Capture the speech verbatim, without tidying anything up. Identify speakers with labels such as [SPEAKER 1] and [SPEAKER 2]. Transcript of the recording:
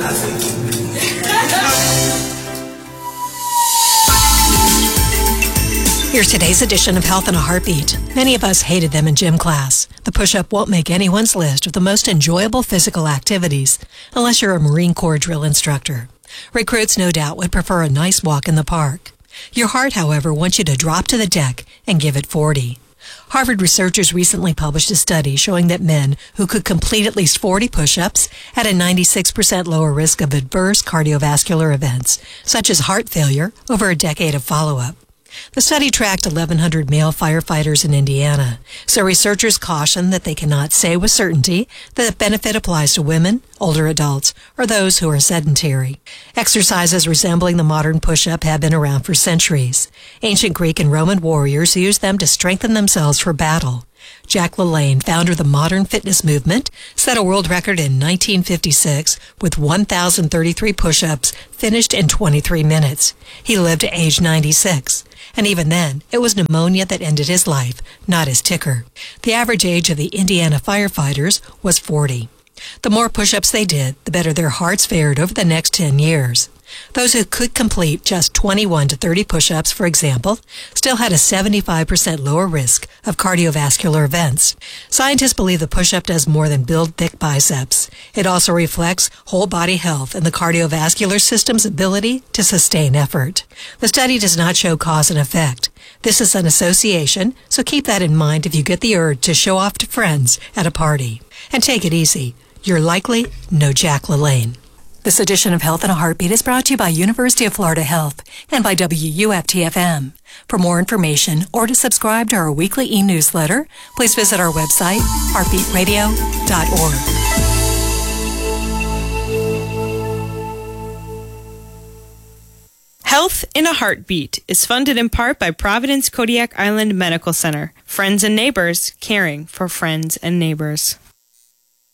[SPEAKER 1] Here's today's edition of Health in a Heartbeat. Many of us hated them in gym class. The push-up won't make anyone's list of the most enjoyable physical activities unless you're a Marine Corps drill instructor. Recruits no doubt would prefer a nice walk in the park. Your heart, however, wants you to drop to the deck and give it forty. Harvard researchers recently published a study showing that men who could complete at least forty push-ups had a ninety-six percent lower risk of adverse cardiovascular events, such as heart failure, over a decade of follow-up. The study tracked eleven hundred male firefighters in Indiana, so researchers caution that they cannot say with certainty that the benefit applies to women, older adults, or those who are sedentary. Exercises resembling the modern push-up have been around for centuries. Ancient Greek and Roman warriors used them to strengthen themselves for battle. Jack LaLanne, founder of the modern fitness movement, set a world record in nineteen fifty-six with one thousand thirty-three push-ups finished in twenty-three minutes. He lived to age ninety-six. And even then, it was pneumonia that ended his life, not his ticker. The average age of the Indiana firefighters was forty. The more push-ups they did, the better their hearts fared over the next ten years. Those who could complete just twenty-one to thirty push-ups, for example, still had a seventy-five percent lower risk of cardiovascular events. Scientists believe the push-up does more than build thick biceps. It also reflects whole body health and the cardiovascular system's ability to sustain effort. The study does not show cause and effect. This is an association, so keep that in mind if you get the urge to show off to friends at a party. And take it easy. You're likely no Jack LaLanne. This edition of Health in a Heartbeat is brought to you by University of Florida Health and by W U F T F M. For more information or to subscribe to our weekly e-newsletter, please visit our website, heartbeat radio dot org.
[SPEAKER 2] Health in a Heartbeat is funded in part by Providence Kodiak Island Medical Center. Friends and neighbors caring for friends and neighbors.